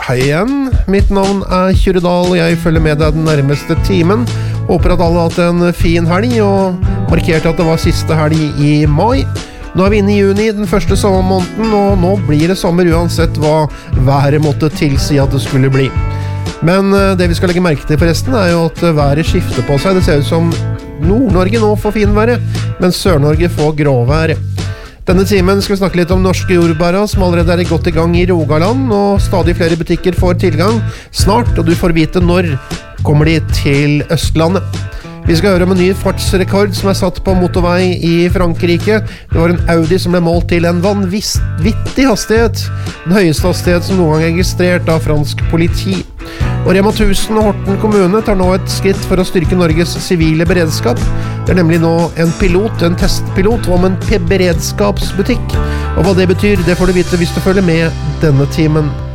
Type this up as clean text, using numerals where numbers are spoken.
Hei igjen, mitt navn Kyrre Dahl, og jeg følger med deg den nærmeste timen. Håper at alle har hatt en fin helg, og markerte at det var siste helg i mai. Nå vi inne i juni, den første sommermåneden, og nå blir det sommer uansett hva været måtte tilsi at det skulle bli. Men det vi skal legge merke til forresten jo at været skifter på seg. Det ser ut som Nord-Norge nå får finværet, mens Sør-Norge får gråvær. Denne timen skal vi snakke litt om norske jordbæra som allerede godt i gang i Rogaland, og stadig flere butikker får tilgang snart, og du får vite når kommer de til Østlandet. Vi skal høre om en ny fartsrekord som satt på motorvei i Frankrike. Det var en Audi som ble målt til en vanvittig hastighet, den høyeste hastighet som noen gang registrert av fransk politi. Og Rema 1000 og Horten kommune tar nå et skritt for å styrke Norges sivile beredskap. Det nemlig nå en testpilot om en beredskapsbutikk. Og hva det betyr, det får du vite hvis du følger med denne timen.